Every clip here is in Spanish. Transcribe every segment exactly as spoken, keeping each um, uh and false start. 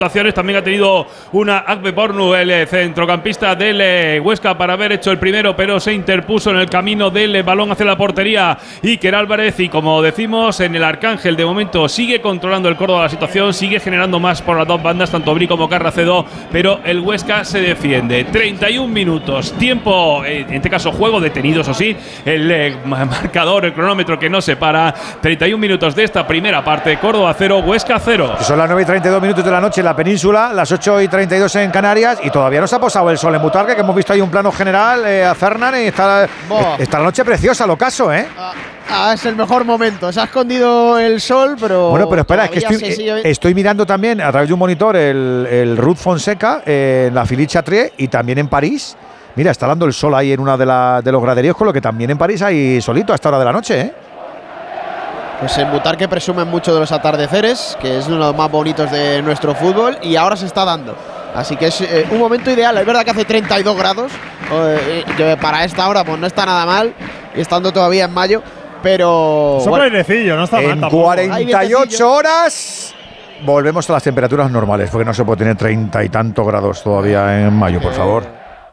También ha tenido una Akbe Pornu, el centrocampista del Huesca, para haber hecho el primero, pero se interpuso en el camino del balón hacia la portería Iker Álvarez. Y como decimos, en el Arcángel de momento sigue controlando el Córdoba la situación, sigue generando más por las dos bandas, tanto Bri como Carracedo, pero el Huesca se defiende. treinta y un minutos, tiempo, en este caso juego detenido, eso sí, el marcador, el cronómetro que no se para. treinta y un minutos de esta primera parte, Córdoba cero, Huesca cero. Son las nueve y treinta y dos minutos de la noche en la península, las ocho y treinta y dos en Canarias, y todavía no se ha posado el sol en Butarque, que hemos visto ahí un plano general eh, a Fernan, y está, está la noche preciosa, lo caso, ¿eh? Ah, ah, es el mejor momento, se ha escondido el sol, pero… Bueno, pero espera, es que estoy, eh, estoy mirando también a través de un monitor el, el Ruth Fonseca eh, en la Philippe Chatrier y también en París. Mira, está dando el sol ahí en una de, la, de los graderíos, con lo que también en París hay solito a esta hora de la noche, ¿eh? Pues en Butarque presumen mucho de los atardeceres, que es uno de los más bonitos de nuestro fútbol, y ahora se está dando. Así que es eh, un momento ideal. Es verdad que hace treinta y dos grados, eh, que para esta hora pues no está nada mal, estando todavía en mayo, pero… Es un bueno, airecillo, no está mal. En tampoco. cuarenta y ocho horas volvemos a las temperaturas normales, porque no se puede tener treinta y tantos grados todavía en mayo, por favor.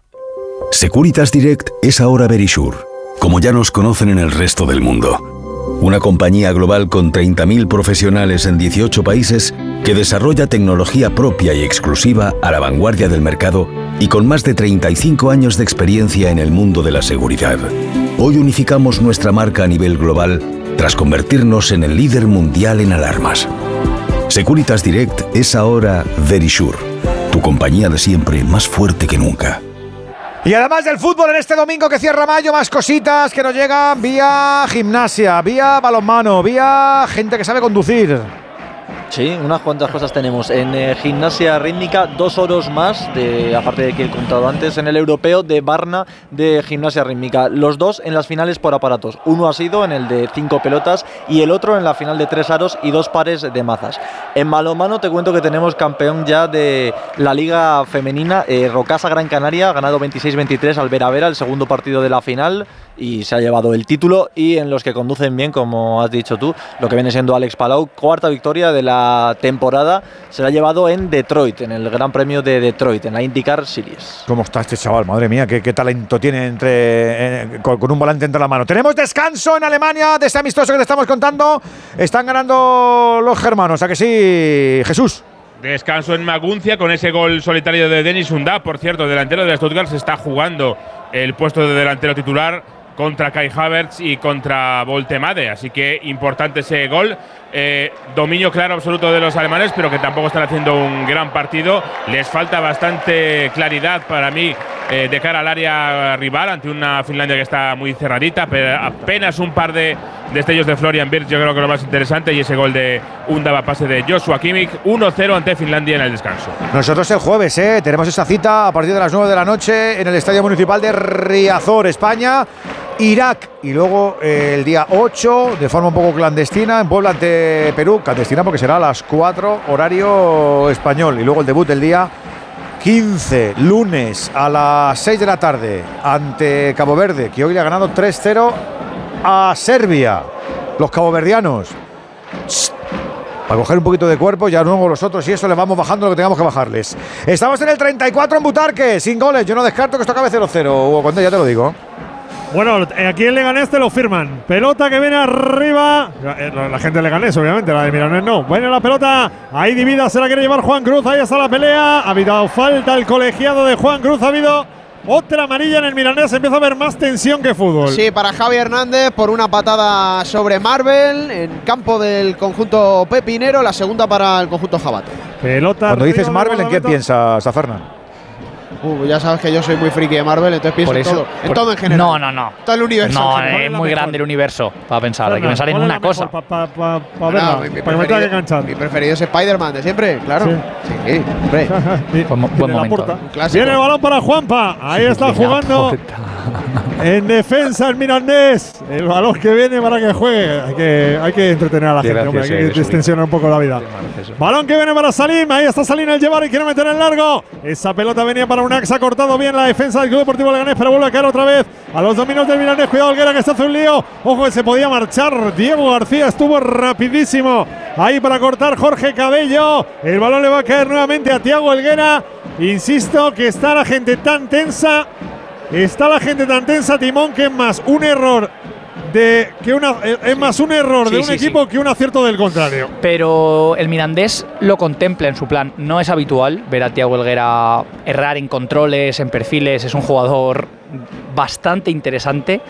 Securitas Direct es ahora Verisure, como ya nos conocen en el resto del mundo. Una compañía global con treinta mil profesionales en dieciocho países que desarrolla tecnología propia y exclusiva a la vanguardia del mercado y con más de treinta y cinco años de experiencia en el mundo de la seguridad. Hoy unificamos nuestra marca a nivel global tras convertirnos en el líder mundial en alarmas. Securitas Direct es ahora Verisure, tu compañía de siempre más fuerte que nunca. Y además del fútbol en este domingo que cierra mayo, más cositas que nos llegan vía gimnasia, vía balonmano, vía gente que sabe conducir. Sí, unas cuantas cosas tenemos. En eh, gimnasia rítmica, dos oros más, de, aparte de que he contado antes, en el europeo de Varna de gimnasia rítmica. Los dos en las finales por aparatos. Uno ha sido en el de cinco pelotas y el otro en la final de tres aros y dos pares de mazas. En balonmano te cuento que tenemos campeón ya de la liga femenina, eh, Rocasa Gran Canaria, ha ganado veintiséis veintitrés al Vera Vera, el segundo partido de la final, y se ha llevado el título. Y en los que conducen bien, como has dicho tú, lo que viene siendo Alex Palau, cuarta victoria de la temporada, se la ha llevado en Detroit, en el Gran Premio de Detroit, en la IndyCar Series. ¿Cómo está este chaval? Madre mía, qué, qué talento tiene entre eh, con, con un volante entre la mano. Tenemos descanso en Alemania de este amistoso que te estamos contando. Están ganando los germanos, ¿a que sí, Jesús? Descanso en Maguncia con ese gol solitario de Denis Undá. Por cierto, delantero de Stuttgart, se está jugando el puesto de delantero titular contra Kai Havertz y contra Voltemade, así que importante ese gol. Eh, dominio claro absoluto de los alemanes, pero que tampoco están haciendo un gran partido. Les falta bastante claridad para mí eh, de cara al área rival ante una Finlandia que está muy cerradita, pero apenas un par de destellos de Florian Wirtz, yo creo que lo más interesante, y ese gol de Undava, pase de Joshua Kimmich. uno cero ante Finlandia en el descanso. Nosotros el jueves eh, tenemos esa cita a partir de las nueve de la noche en el Estadio Municipal de Riazor, España, Irak, y luego eh, el día ocho, de forma un poco clandestina, en Puebla ante Perú, clandestina porque será a las cuatro horario español, y luego el debut el día quince, lunes a las seis de la tarde ante Cabo Verde, que hoy le ha ganado tres cero a Serbia, los caboverdianos. Shh. Para coger un poquito de cuerpo, ya luego los otros y eso les vamos bajando lo que tengamos que bajarles. Estamos en el treinta y cuatro en Butarque, sin goles. Yo no descarto que esto acabe cero cero, Hugo Condé, ya te lo digo. Bueno, aquí en Leganés te lo firman. Pelota que viene arriba. La, la gente de Leganés, obviamente, la de Milanés no. Bueno, la pelota, ahí divida, se la quiere llevar Juan Cruz. Ahí está la pelea. Ha habido falta el colegiado de Juan Cruz. Ha habido otra amarilla en el Milanés. Empieza a haber más tensión que fútbol. Sí, para Javi Hernández por una patada sobre Marvel en campo del conjunto pepinero. La segunda para el conjunto jabato. Pelota. Cuando dices Marvel, ¿en qué piensas, Fernan? Uh, ya sabes que yo soy muy friki de Marvel, entonces pienso en todo, en todo en general. No, no, no. Todo el universo. No, es muy grande el universo para pensar. Hay que pensar en una cosa. Para pa, pa, pa verla, no, mi, mi para que me tenga que enganchar. Mi preferido es Spider-Man de siempre, claro. Sí, sí, hombre. Buen, buen momento. Viene el balón para Juanpa. Ahí está jugando. En defensa el Mirandés. El balón que viene para que juegue. Hay que, hay que entretener a la gente, hombre. Hay que distensionar un poco la vida. Balón que viene para Salim. Ahí está Salim al llevar y quiere meter en largo. Esa pelota venía para Unax. Ha cortado bien la defensa del Club Deportivo Leganés, pero vuelve a caer otra vez a los dominos del Mirandés. Cuidado, Alguera, que se hace un lío. Ojo, que se podía marchar. Diego García estuvo rapidísimo Ahí para cortar Jorge Cabello. El balón le va a caer nuevamente a Thiago Helguera. Insisto que está la gente tan tensa. Está la gente tan tensa, Timón, que es más un error de que una es más un error sí, de un sí, equipo sí. que un acierto del contrario. Pero el Mirandés lo contempla en su plan. No es habitual ver a Thiago Helguera errar en controles, en perfiles. Es un jugador bastante interesante,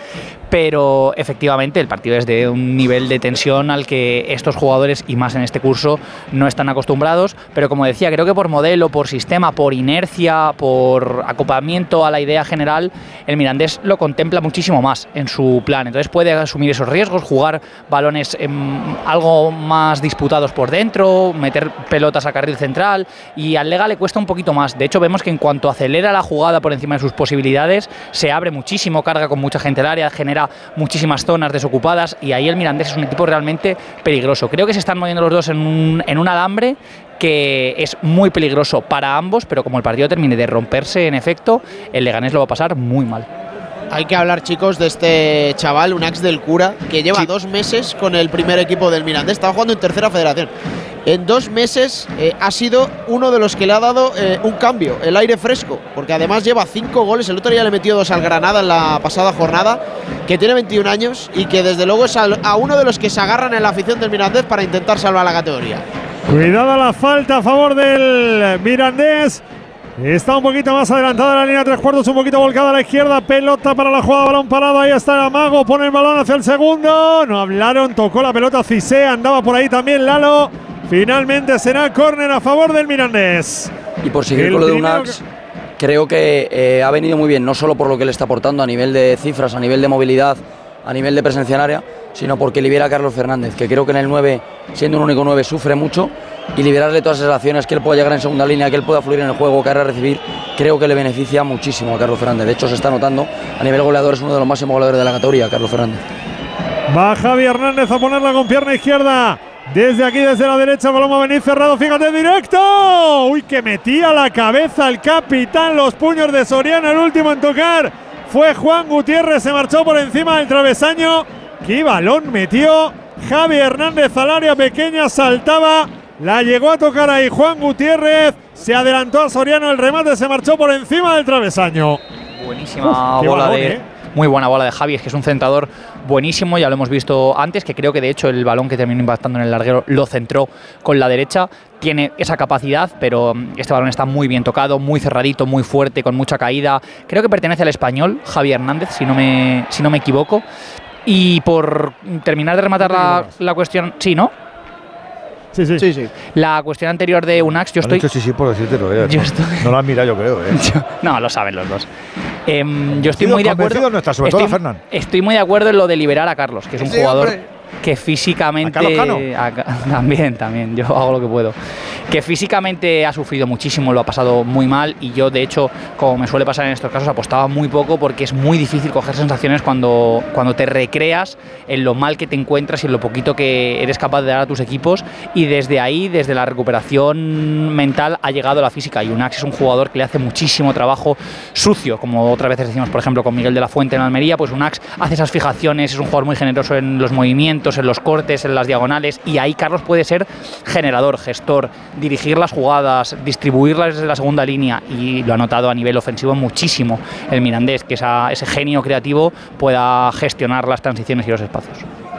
pero efectivamente el partido es de un nivel de tensión al que estos jugadores, y más en este curso, no están acostumbrados. Pero como decía, creo que por modelo, por sistema, por inercia, por acoplamiento a la idea general, el Mirandés lo contempla muchísimo más en su plan. Entonces puede asumir esos riesgos, jugar balones eh, algo más disputados por dentro, meter pelotas a carril central, y al Lega le cuesta un poquito más. De hecho, vemos que en cuanto acelera la jugada por encima de sus posibilidades, se abre muchísimo, carga con mucha gente al área, genera muchísimas zonas desocupadas, y ahí el Mirandés es un equipo realmente peligroso. Creo que se están moviendo los dos en un, en un alambre que es muy peligroso para ambos, pero como el partido termine de romperse en efecto, el Leganés lo va a pasar muy mal. Hay que hablar, chicos, de este chaval, Unax del Cura, que lleva sí. dos meses con el primer equipo del Mirandés. Estaba jugando en tercera federación. En dos meses eh, ha sido uno de los que le ha dado eh, un cambio, el aire fresco, porque además lleva cinco goles. El otro día le metió dos al Granada en la pasada jornada, que tiene veintiún años y que desde luego es a, a uno de los que se agarran en la afición del Mirandés para intentar salvar la categoría. Cuidado la falta a favor del Mirandés. Está un poquito más adelantada la línea de tres cuartos, un poquito volcada a la izquierda. Pelota para la jugada, balón parado. Ahí está el Amago, pone el balón hacia el segundo. No hablaron, tocó la pelota Cissé, andaba por ahí también Lalo. Finalmente será córner a favor del Mirandés. Y por seguir el con lo de Unax, que... creo que eh, ha venido muy bien, no solo por lo que le está aportando a nivel de cifras, a nivel de movilidad, a nivel de presencia en área, sino porque libera a Carlos Fernández, que creo que en el nueve, siendo un único nueve, sufre mucho, y liberarle todas esas acciones, que él pueda llegar en segunda línea, que él pueda fluir en el juego, que a recibir, creo que le beneficia muchísimo a Carlos Fernández. De hecho, se está notando, a nivel goleador es uno de los máximos goleadores de la categoría, Carlos Fernández. Va Javi Hernández a ponerla con pierna izquierda. Desde aquí, desde la derecha, el balón va a venir cerrado, fíjate, directo. Uy, que metía la cabeza el capitán, los puños de Soriano, el último en tocar fue Juan Gutiérrez, se marchó por encima del travesaño. Qué balón metió Javi Hernández al área pequeña, saltaba, la llegó a tocar ahí Juan Gutiérrez, se adelantó a Soriano, el remate se marchó por encima del travesaño. Buenísima Uf, bola balón, de... ¿eh? Muy buena bola de Javi, es que es un centrador buenísimo, ya lo hemos visto antes, que creo que de hecho el balón que terminó impactando en el larguero lo centró con la derecha. Tiene esa capacidad, pero este balón está muy bien tocado, muy cerradito, muy fuerte, con mucha caída. Creo que pertenece al Español, Javi Hernández, si no me, si no me equivoco. Y por terminar de rematar la, la cuestión… Sí, ¿no? Sí, sí. sí, sí. La cuestión anterior de Unax, yo estoy… Dicho sí, sí, por decírtelo, eh. Yo no, estoy, no lo han mirado, yo creo, eh. yo, no, lo saben los dos. Eh, yo estoy muy de acuerdo… No está, sobre estoy, todo Fernán. Estoy muy de acuerdo en lo de liberar a Carlos, que es un sí, jugador… Hombre. Que físicamente… ¿A Carlos Cano? A, también, también, yo hago lo que puedo. Que físicamente ha sufrido muchísimo, lo ha pasado muy mal, y yo, de hecho, como me suele pasar en estos casos, apostaba muy poco, porque es muy difícil coger sensaciones cuando, cuando te recreas en lo mal que te encuentras y en lo poquito que eres capaz de dar a tus equipos, y desde ahí, desde la recuperación mental, ha llegado la física, y Unax es un jugador que le hace muchísimo trabajo sucio, como otras veces decimos, por ejemplo, con Miguel de la Fuente en Almería. Pues Unax hace esas fijaciones, es un jugador muy generoso en los movimientos, en los cortes, en las diagonales, y ahí Carlos puede ser generador, gestor, dirigir las jugadas, distribuirlas desde la segunda línea, y lo ha notado a nivel ofensivo muchísimo el Mirandés, que esa, ese genio creativo pueda gestionar las transiciones y los espacios.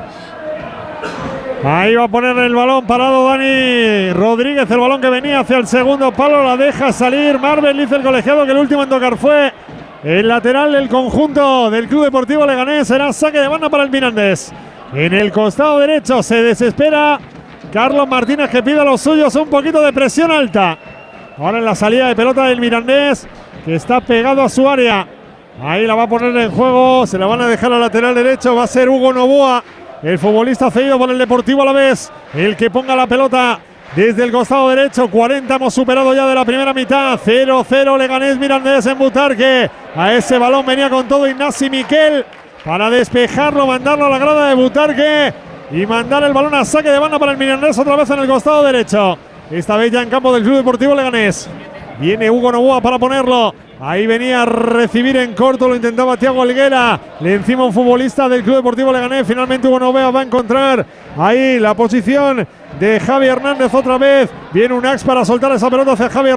Ahí va a poner el balón parado Dani Rodríguez, el balón que venía hacia el segundo palo, la deja salir Marvel, dice el colegiado que el último en tocar fue el lateral del conjunto del Club Deportivo Leganés. Será saque de banda para el Mirandés. En el costado derecho se desespera Carlos Martínez, que pide a los suyos un poquito de presión alta. Ahora en la salida de pelota del Mirandés, que está pegado a su área. Ahí la va a poner en juego, se la van a dejar al lateral derecho, va a ser Hugo Novoa, el futbolista cedido por el Deportivo Alavés, el que ponga la pelota desde el costado derecho. cuarenta hemos superado ya de la primera mitad. cero cero Leganés Mirandés en Butarque. A ese balón venía con todo Ignasi Miquel para despejarlo, mandarlo a la grada de Butarque y mandar el balón a saque de banda para el Mirandés, otra vez en el costado derecho. Esta vez ya en campo del Club Deportivo Leganés. Viene Hugo Novoa para ponerlo Ahí venía a recibir en corto, lo intentaba Thiago Helguera. Le encima un futbolista del Club Deportivo Leganés. Finalmente Hugo Novea va a encontrar ahí la posición de Javi Hernández otra vez. Viene un ax para soltar esa pelota hacia Javi Hernández.